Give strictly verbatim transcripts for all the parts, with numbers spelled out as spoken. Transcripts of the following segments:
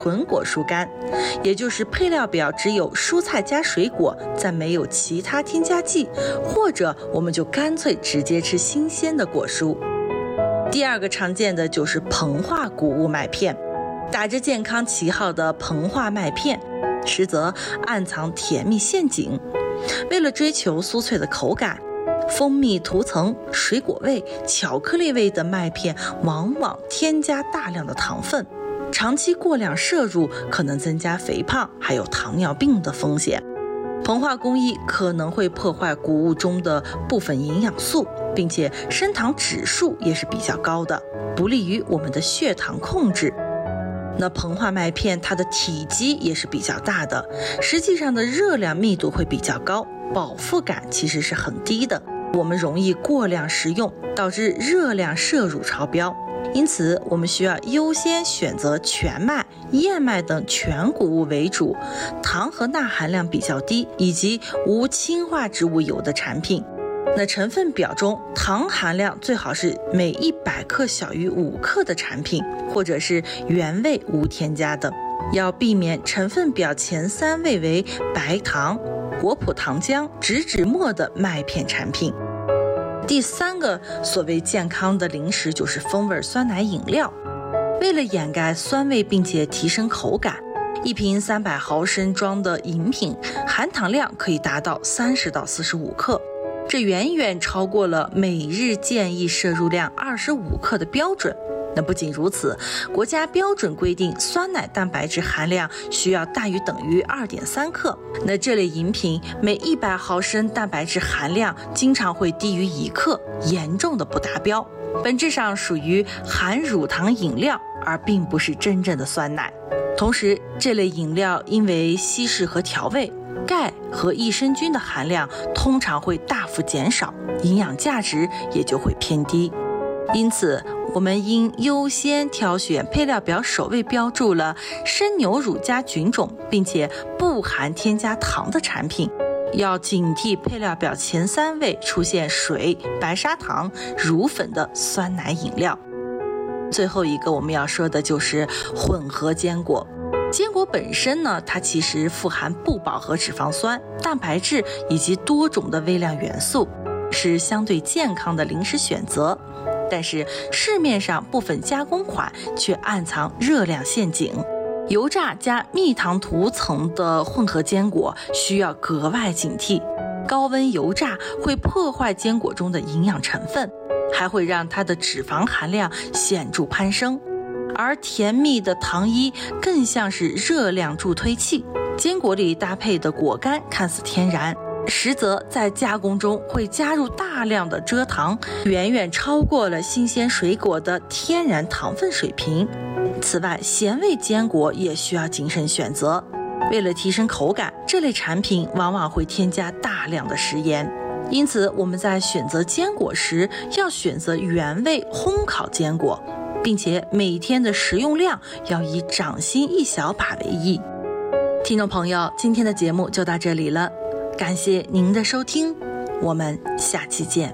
纯果蔬干，也就是配料表只有蔬菜加水果，再没有其他添加剂，或者我们就干脆直接吃新鲜的果蔬。第二个常见的就是膨化谷物麦片，打着健康旗号的膨化麦片，实则暗藏甜蜜陷阱。为了追求酥脆的口感，蜂蜜涂层、水果味、巧克力味的麦片往往添加大量的糖分，长期过量摄入可能增加肥胖还有糖尿病的风险。膨化工艺可能会破坏谷物中的部分营养素，并且升糖指数也是比较高的，不利于我们的血糖控制。那膨化麦片它的体积也是比较大的，实际上的热量密度会比较高，饱腹感其实是很低的，我们容易过量食用，导致热量摄入超标。因此我们需要优先选择全麦、燕麦等全谷物为主，糖和钠含量比较低，以及无氢化植物油的产品。那成分表中糖含量最好是每一百克小于五克的产品，或者是原味无添加的，要避免成分表前三位为白糖、果脯糖浆、植脂末的麦片产品。第三个所谓健康的零食就是风味酸奶饮料。为了掩盖酸味并且提升口感，一瓶三百毫升装的饮品含糖量可以达到三十到四十五克，这远远超过了每日建议摄入量二十五克的标准。那不仅如此，国家标准规定酸奶蛋白质含量需要大于等于 二点三克，那这类饮品每一百毫升蛋白质含量经常会低于一克，严重的不达标，本质上属于含乳糖饮料，而并不是真正的酸奶。同时，这类饮料因为稀释和调味，钙和益生菌的含量通常会大幅减少，营养价值也就会偏低。因此我们应优先挑选配料表首位标注了生牛乳加菌种并且不含添加糖的产品，要警惕配料表前三位出现水、白砂糖、乳粉的酸奶饮料。最后一个我们要说的就是混合坚果。坚果本身呢，它其实富含不饱和脂肪酸、蛋白质以及多种的微量元素，是相对健康的零食选择。但是市面上部分加工款却暗藏热量陷阱，油炸加蜜糖涂层的混合坚果需要格外警惕。高温油炸会破坏坚果中的营养成分，还会让它的脂肪含量显著攀升，而甜蜜的糖衣更像是热量助推器。坚果里搭配的果干看似天然，实则在加工中会加入大量的蔗糖，远远超过了新鲜水果的天然糖分水平。此外，咸味坚果也需要谨慎选择，为了提升口感，这类产品往往会添加大量的食盐。因此我们在选择坚果时要选择原味烘烤坚果，并且每天的食用量要以掌心一小把为宜。听众朋友，今天的节目就到这里了，感谢您的收听，我们下期见。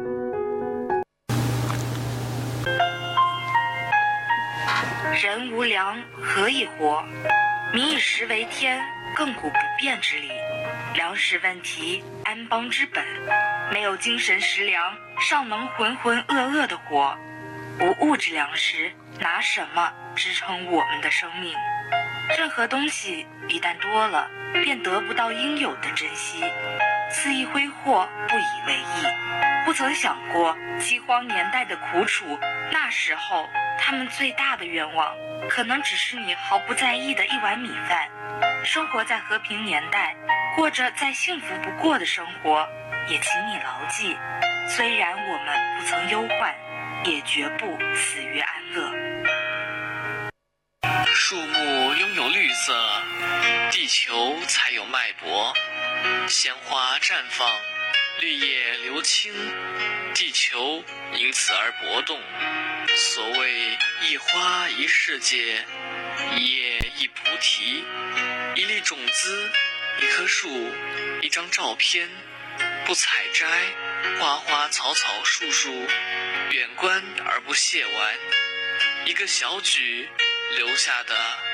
人无粮，何以活？民以食为天，亘古不变之理。粮食问题，安邦之本。没有精神食粮，尚能浑浑噩噩地活。无物质粮食，拿什么支撑我们的生命？任何东西一旦多了，便得不到应有的珍惜，肆意挥霍，不以为意。不曾想过饥荒年代的苦楚，那时候他们最大的愿望可能只是你毫不在意的一碗米饭。生活在和平年代，过着再幸福不过的生活，也请你牢记，虽然我们不曾忧患，也绝不死于安乐。 树木拥有绿色，地球才有脉搏。鲜花绽放，绿叶流青，地球因此而搏动。所谓一花一世界，一叶一菩提，一粒种子，一棵树，一张照片，不采摘，花花草草树树，远观而不亵玩，一个小举留下的